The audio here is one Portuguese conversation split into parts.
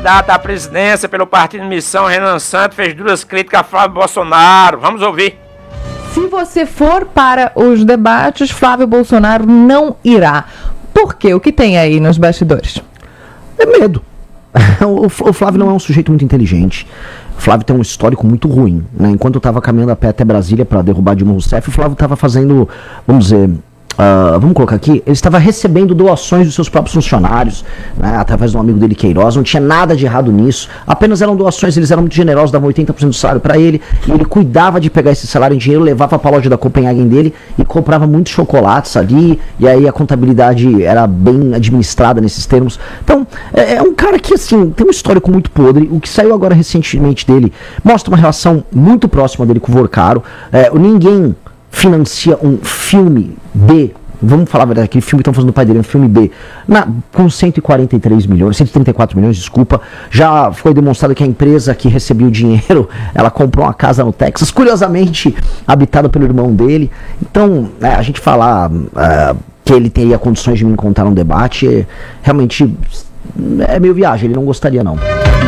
candidato à presidência pelo Partido Missão, Renan Santos, fez duras críticas a Flávio Bolsonaro. Vamos ouvir. Se você for para os debates, Flávio Bolsonaro não irá. Por quê? O que tem aí nos bastidores? É medo. O Flávio não é um sujeito muito inteligente. O Flávio tem um histórico muito ruim, né? Enquanto eu estava caminhando a pé até Brasília para derrubar Dilma Rousseff, o Flávio estava fazendo, vamos dizer... vamos colocar aqui, ele estava recebendo doações dos seus próprios funcionários, né, através de um amigo dele, Queiroz. Não tinha nada de errado nisso, apenas eram doações, eles eram muito generosos, davam 80% do salário para ele, e ele cuidava de pegar esse salário em dinheiro, levava para a loja da Copenhagen dele e comprava muitos chocolates ali, e aí a contabilidade era bem administrada nesses termos. Então, é um cara que, assim, tem um histórico muito podre. O que saiu agora recentemente dele mostra uma relação muito próxima dele com o Vorcaro. Ninguém financia um filme B, vamos falar a verdade, aquele filme que estão fazendo do pai dele, um filme B, com 143 milhões, 134 milhões, desculpa. Já foi demonstrado que a empresa que recebia o dinheiro, ela comprou uma casa no Texas, curiosamente habitada pelo irmão dele. Então, a gente falar que ele teria condições de me encontrar num debate, realmente é meio viagem, ele não gostaria não.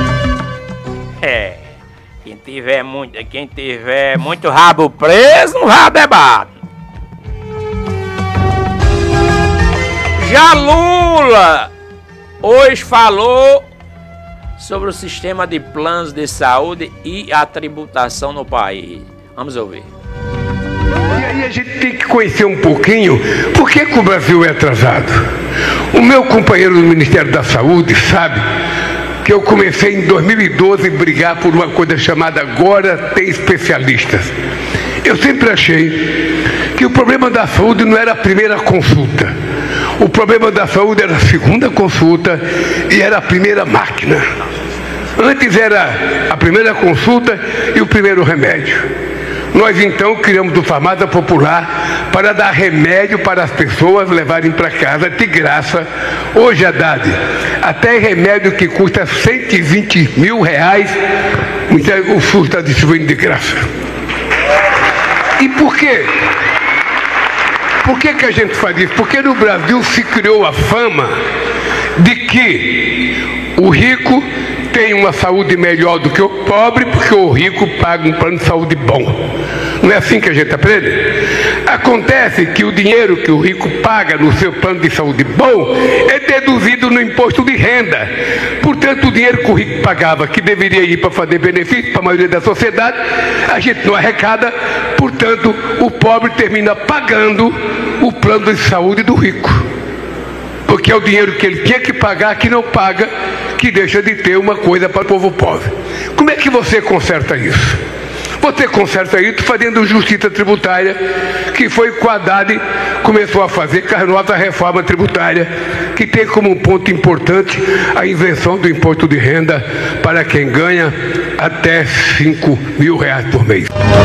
Quem tiver muito rabo preso, não vai a debate. Já Lula hoje falou sobre o sistema de planos de saúde e a tributação no país. Vamos ouvir. E aí a gente tem que conhecer um pouquinho por que o Brasil é atrasado. O meu companheiro do Ministério da Saúde sabe que eu comecei em 2012 a brigar por uma coisa chamada Agora Tem Especialistas. Eu sempre achei que o problema da saúde não era a primeira consulta. O problema da saúde era a segunda consulta e era a primeira máquina. Antes era a primeira consulta e o primeiro remédio. Nós então criamos o Farmácia Popular para dar remédio para as pessoas levarem para casa de graça. Hoje, Haddad, até remédio que custa 120 mil reais, o SUS está distribuindo de graça. E por quê? Por que a gente faz isso? Porque no Brasil se criou a fama de que o rico tem uma saúde melhor do que o pobre, porque o rico paga um plano de saúde bom. Não é assim que a gente aprende? Acontece que o dinheiro que o rico paga no seu plano de saúde bom é deduzido no imposto de renda. Portanto, o dinheiro que o rico pagava, que deveria ir para fazer benefício para a maioria da sociedade, a gente não arrecada. Portanto, o pobre termina pagando o plano de saúde do rico. Porque é o dinheiro que ele tinha que pagar, que não paga, que deixa de ter uma coisa para o povo pobre. Como é que você conserta isso? Você conserta isso fazendo justiça tributária, que foi o que o Haddad começou a fazer com a nossa reforma tributária, que tem como ponto importante a invenção do imposto de renda para quem ganha até 5 mil reais por mês.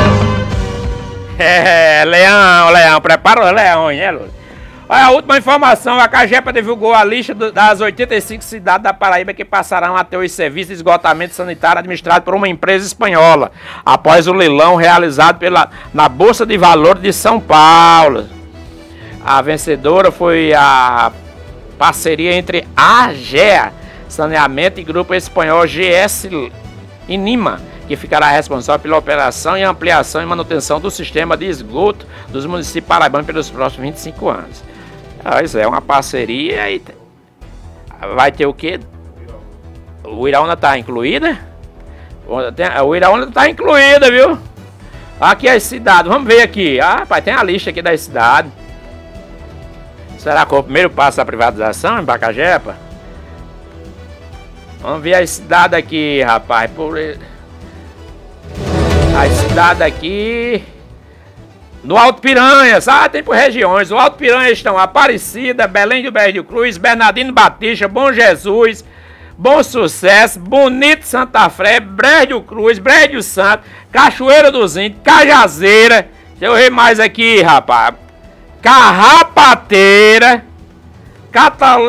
Leão, prepara o leão, né, Lula? Olha, a última informação, a Cagepa divulgou a lista das 85 cidades da Paraíba que passarão a ter os serviços de esgotamento sanitário administrado por uma empresa espanhola, após o leilão realizado na Bolsa de Valores de São Paulo. A vencedora foi a parceria entre a AGEA Saneamento e Grupo Espanhol GS Inima, que ficará responsável pela operação e ampliação e manutenção do sistema de esgoto dos municípios paraibanos pelos próximos 25 anos. Isso é uma parceria e vai ter o quê? O Iraúna está incluída? O Iraúna está incluída, viu? Aqui as cidades, vamos ver aqui. Rapaz, tem a lista aqui das cidades. Será que é o primeiro passo da privatização em Bacajepa? Vamos ver as cidades aqui, rapaz. As cidades aqui no Alto Piranhas, tem por regiões. O Alto Piranhas estão Aparecida, Belém do Brejo Cruz, Bernardino Batista, Bom Jesus, Bom Sucesso, Bonito Santa Fé, Brejo Cruz, Brejo Santo, Cachoeira dos Índios, Cajazeira. Deixa eu ver mais aqui, rapaz. Carrapateira, Catalã.